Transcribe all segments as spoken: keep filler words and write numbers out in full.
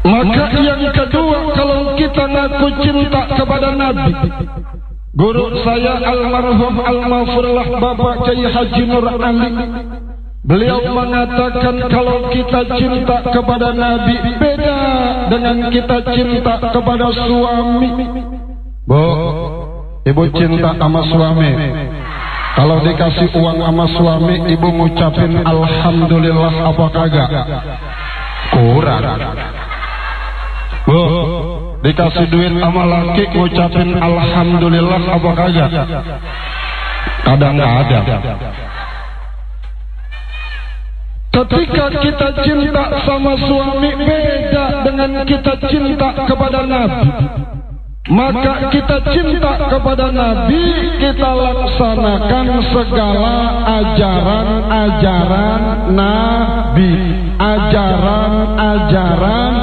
Maka yang kedua, kalau kita ngaku cinta kepada Nabi, guru saya almarhum almarhumlah Bapak Kiai Haji Nur Ali, beliau mengatakan kalau kita cinta kepada Nabi beda dengan kita cinta kepada suami. Bu, ibu cinta sama suami, kalau dikasih uang sama suami, ibu ngucapin alhamdulillah apa kagak? Kurang. Bu, dikasih duit sama laki, ngucapin alhamdulillah apa kagak? Kadang nggak ada. Ketika kita cinta sama suami beda dengan kita cinta kepada Nabi. Maka kita cinta kepada Nabi, kita laksanakan segala ajaran-ajaran Nabi, ajaran-ajaran.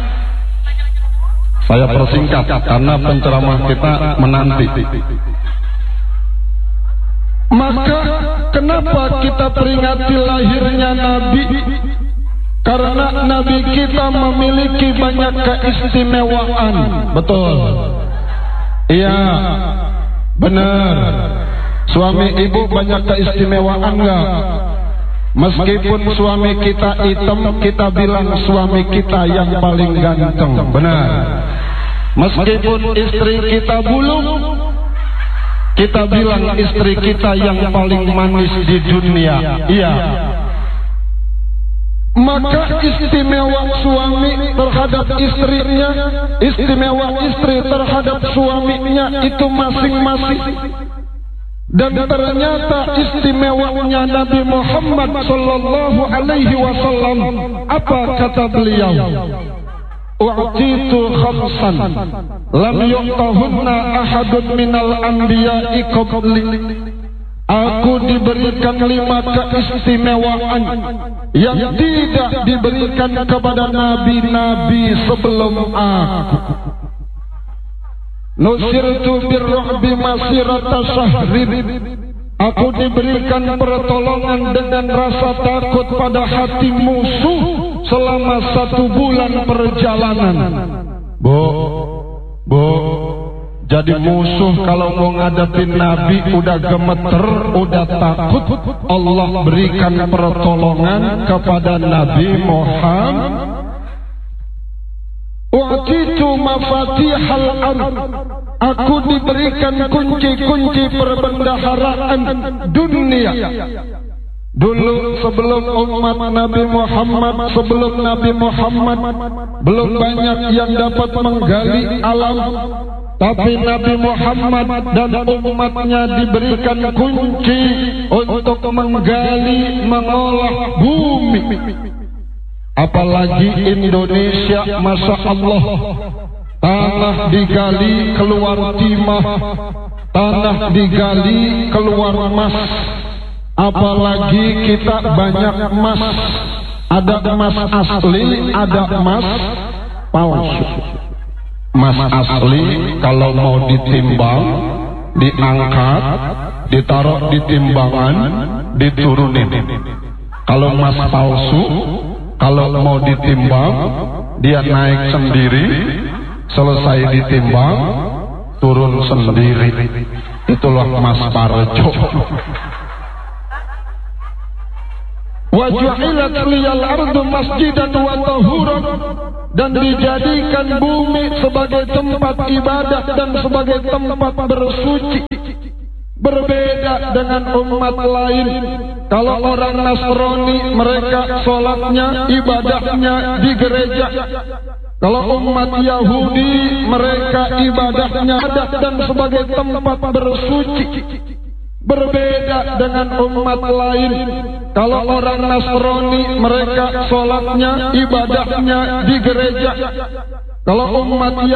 Saya persingkat karena penceramah kita menanti. Maka kenapa kita peringati lahirnya Nabi? Karena Nabi kita memiliki banyak keistimewaan. Betul. Iya, benar. Suami ibu banyak keistimewaan enggak? Meskipun suami kita hitam, kita bilang suami kita yang paling ganteng. Benar. Meskipun istri kita bulu, kita bilang istri kita yang paling manis di dunia. Iya. Maka istimewa suami terhadap istrinya, istimewa istri terhadap suaminya itu masing-masing. Dan ternyata istimewanya Nabi Muhammad sallallahu alaihi wasallam, apa kata beliau? U'titu khamsan lam yu'tahunna ahadun minal anbiya'i qabli. Aku diberikan lima keistimewaan yang tidak diberikan kepada nabi-nabi sebelum aku. Nusirtu birru'bi masirata syahrin. Aku diberikan pertolongan dengan rasa takut pada hati musuh selama satu bulan perjalanan. Bu, bu, jadi musuh kalau mau ngadepin Nabi udah gemeter, udah takut. Allah berikan pertolongan kepada Nabi Muhammad. Wa'titu mafatihal ard. Aku diberikan kunci-kunci perbendaharaan dunia. Dulu sebelum umat Nabi Muhammad, sebelum Nabi Muhammad, belum banyak yang dapat menggali alam. Tapi Nabi Muhammad dan umatnya diberikan kunci untuk menggali, mengolah bumi. Apalagi Indonesia, Masya Allah, tanah digali keluar timah, tanah digali keluar emas. Apalagi kita banyak emas, ada emas asli, ada emas palsu. Emas asli kalau mau ditimbang, diangkat, ditaruh di timbangan, diturunin. Kalau emas palsu, kalau mau ditimbang, dia naik sendiri, selesai ditimbang, turun sendiri. Itulah emas Parjo. Wa ju'ilat liyal ardu masjidan wa tahuran, dan dijadikan bumi sebagai tempat ibadah dan sebagai tempat bersuci. Berbeda dengan umat lain. Kalau orang Nasrani, mereka sholatnya, ibadahnya di gereja. Kalau umat Yahudi, mereka ibadahnya dan sebagai tempat bersuci. Berbeda dengan umat lain. Kalau orang Nasrani, mereka sholatnya, ibadahnya di gereja. Kalau umat